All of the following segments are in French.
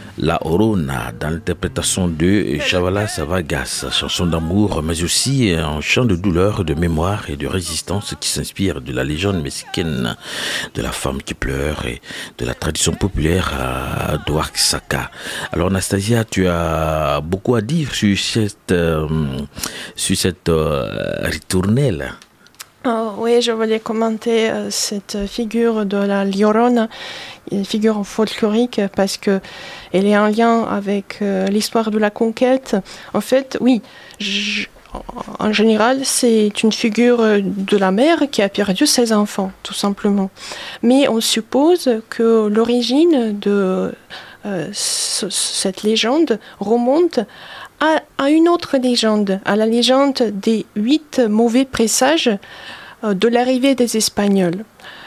La Orona, dans l'interprétation de Chavala Savagas, chanson d'amour, mais aussi un chant de douleur, de mémoire et de résistance qui s'inspire de la légende mexicaine de la femme qui pleure et de la tradition populaire d'Oaxaca. Alors Anastasia, tu as beaucoup à dire sur cette ritournelle. Oui, je voulais commenter cette figure de la Llorona, une figure folklorique, parce que elle est en lien avec l'histoire de la conquête. En fait, oui, en général, c'est une figure de la mère qui a perdu ses enfants, tout simplement. Mais on suppose que l'origine de cette légende remonte à une autre légende, à la légende des 8 mauvais présages de l'arrivée des Espagnols,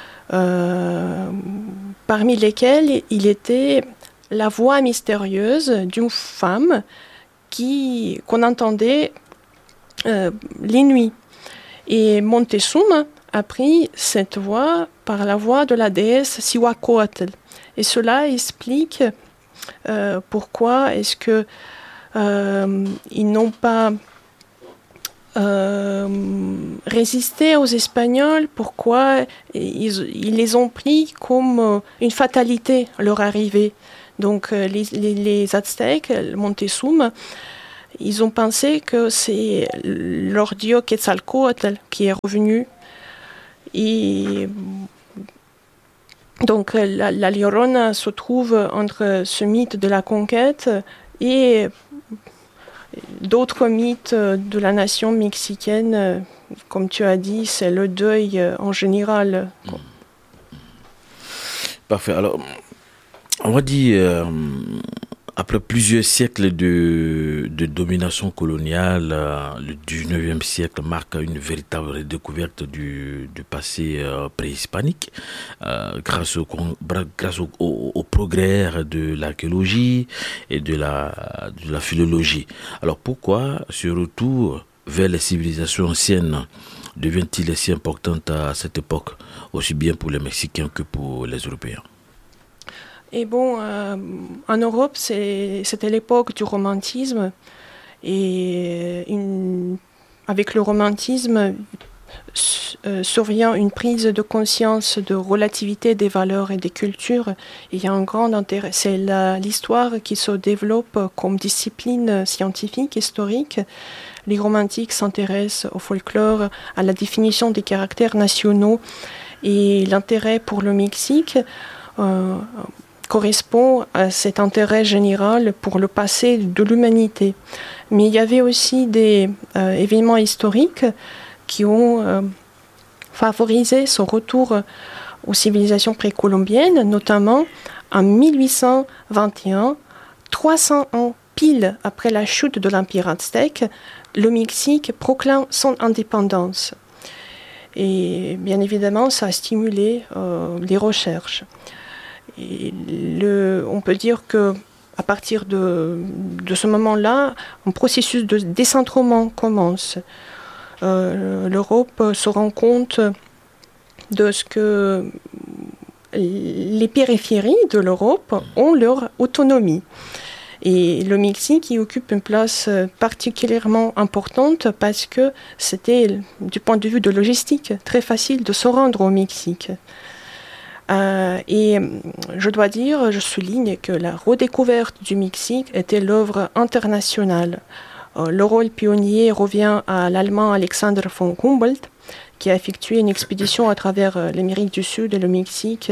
parmi lesquels il était la voix mystérieuse d'une femme qu'on entendait les nuits. Et Montezuma a pris cette voix par la voix de la déesse Cihuacóatl. Et cela explique pourquoi est-ce que ils n'ont pas résisté aux Espagnols, pourquoi ils les ont pris comme une fatalité, leur arrivée. Donc les Aztèques, le Montezuma, ils ont pensé que c'est leur dieu Quetzalcóatl qui est revenu. Et donc la Llorona se trouve entre ce mythe de la conquête et d'autres mythes de la nation mexicaine. Comme tu as dit, c'est le deuil en général. Parfait. Alors, on va dire, après plusieurs siècles de domination coloniale, le 19e siècle marque une véritable redécouverte du passé préhispanique grâce au progrès de l'archéologie et de la philologie. Alors pourquoi ce retour vers les civilisations anciennes devient-il si important à cette époque, aussi bien pour les Mexicains que pour les Européens? Et bon, en Europe, c'était l'époque du romantisme. Et avec le romantisme survient une prise de conscience de relativité des valeurs et des cultures. Il y a un grand intérêt. C'est l'histoire qui se développe comme discipline scientifique, historique. Les romantiques s'intéressent au folklore, à la définition des caractères nationaux. Et l'intérêt pour le Mexique correspond à cet intérêt général pour le passé de l'humanité. Mais il y avait aussi des événements historiques qui ont favorisé ce retour aux civilisations précolombiennes, notamment en 1821, 300 ans pile après la chute de l'Empire aztèque, le Mexique proclame son indépendance. Et bien évidemment, ça a stimulé les recherches. Et on peut dire que à partir de ce moment-là, un processus de décentrement commence. L'Europe se rend compte de ce que les périphéries de l'Europe ont leur autonomie. Et le Mexique y occupe une place particulièrement importante parce que c'était, du point de vue de logistique, très facile de se rendre au Mexique. Et je dois dire, je souligne que la redécouverte du Mexique était l'œuvre internationale. Le rôle pionnier revient à l'Allemand Alexander von Humboldt, qui a effectué une expédition à travers l'Amérique du Sud et le Mexique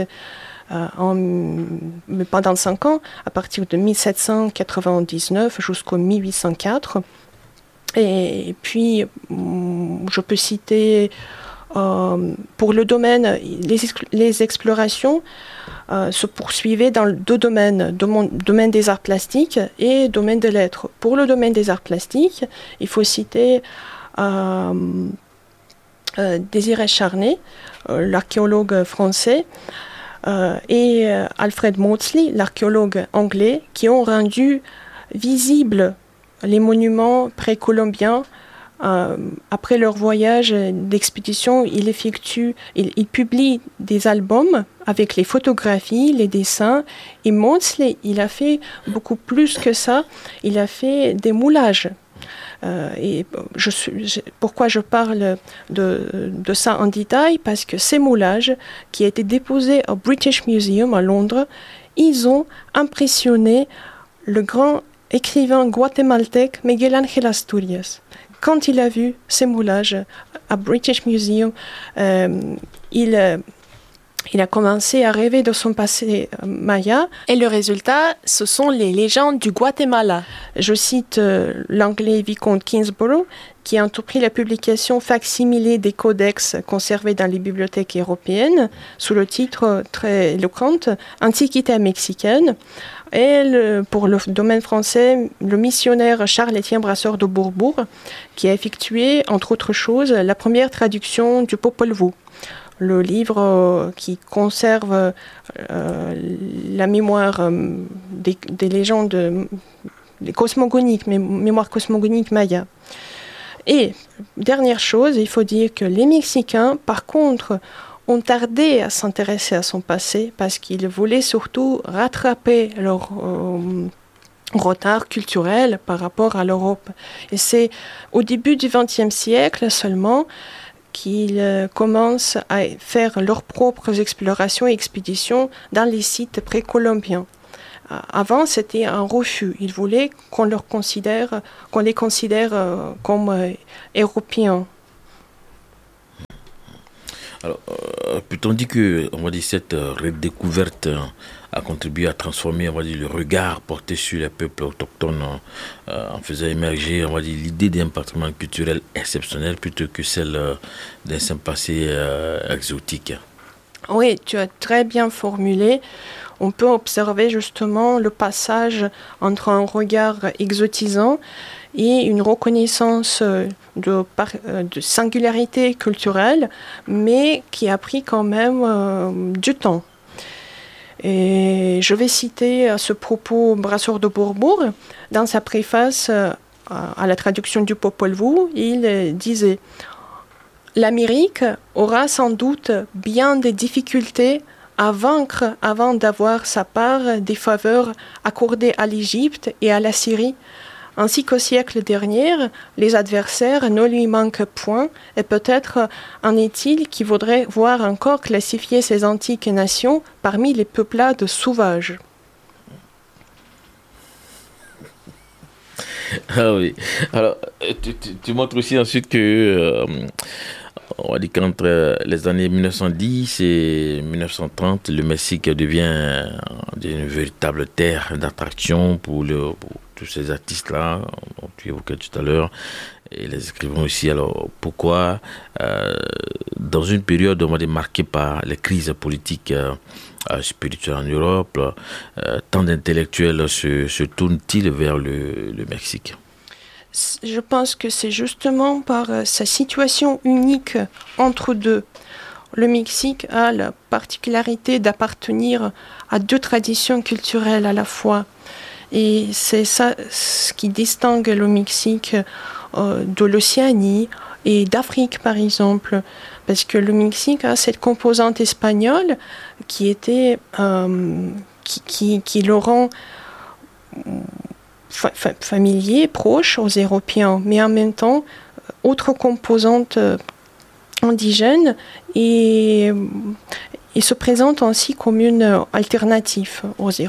pendant 5 ans, à partir de 1799 jusqu'en 1804. Et puis, je peux citer, pour le domaine, les explorations se poursuivaient dans 2 domaines, domaine des arts plastiques et domaine des lettres. Pour le domaine des arts plastiques, il faut citer Désiré Charnay, l'archéologue français, et Alfred Maudsley, l'archéologue anglais, qui ont rendu visibles les monuments précolombiens après leur voyage d'expédition, il publie des albums avec les photographies, les dessins. Et Maudsley, il a fait beaucoup plus que ça. Il a fait des moulages. Pourquoi je parle de ça en détail? Parce que ces moulages, qui étaient déposés au British Museum à Londres, ils ont impressionné le grand écrivain guatémaltèque Miguel Ángel Asturias. Quand il a vu ces moulages à British Museum, il a commencé à rêver de son passé maya. Et le résultat, ce sont les légendes du Guatemala. Je cite l'anglais vicomte Kingsborough, qui a entrepris la publication facsimilée des codex conservés dans les bibliothèques européennes, sous le titre très éloquent « Antiquité mexicaine ». Et pour le domaine français, le missionnaire Charles-Étienne Brasseur de Bourbourg, qui a effectué, entre autres choses, la première traduction du Popol Vuh, le livre qui conserve la mémoire des légendes des cosmogoniques, mémoire cosmogonique maya. Et dernière chose, il faut dire que les Mexicains, par contre, ont tardé à s'intéresser à son passé parce qu'ils voulaient surtout rattraper leur retard culturel par rapport à l'Europe. Et c'est au début du XXe siècle seulement qu'ils commencent à faire leurs propres explorations et expéditions dans les sites précolombiens. Avant, c'était un refus. Ils voulaient qu'on les considère comme européens. Alors, peut-on dire que cette redécouverte a contribué à transformer le regard porté sur les peuples autochtones en faisant émerger l'idée d'un patrimoine culturel exceptionnel plutôt que celle d'un simple passé exotique? Oui, tu as très bien formulé. On peut observer justement le passage entre un regard exotisant et une reconnaissance de singularité culturelle, mais qui a pris quand même du temps. Et je vais citer à ce propos Brasseur de Bourbourg. Dans sa préface à la traduction du Popol Vuh, il disait « L'Amérique aura sans doute bien des difficultés à vaincre avant d'avoir sa part des faveurs accordées à l'Égypte et à la Syrie, ainsi qu'au siècle dernier, les adversaires ne lui manquent point, et peut-être en est-il qui voudrait voir encore classifier ces antiques nations parmi les peuplades sauvages. » Ah oui. Alors, tu montres aussi ensuite que on dit qu'entre les années 1910 et 1930, le Mexique devient une véritable terre d'attraction pour tous ces artistes-là, dont tu évoquais tout à l'heure, et les écrivains aussi. Alors, pourquoi, dans une période marquée par les crises politiques spirituelles en Europe, tant d'intellectuels se tournent-ils vers le Mexique? Je pense que c'est justement par sa situation unique entre deux. Le Mexique a la particularité d'appartenir à deux traditions culturelles à la fois. Et c'est ça ce qui distingue le Mexique de l'Océanie et d'Afrique, par exemple. Parce que le Mexique a cette composante espagnole qui était qui le rend familier, proche aux Européens, mais en même temps, autre composante indigène et se présente ainsi comme une alternative aux Européens.